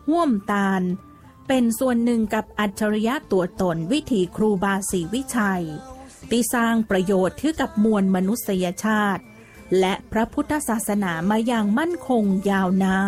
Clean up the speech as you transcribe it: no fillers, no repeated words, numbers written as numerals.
ห่วมตาลเป็นส่วนหนึ่งกับอัจฉริยะตัวตนวิถีครูบาศรีวิชัยที่สร้างประโยชน์ให้กับมวลมนุษยชาติและพระพุทธศาสนามาอย่างมั่นคงยาวนาน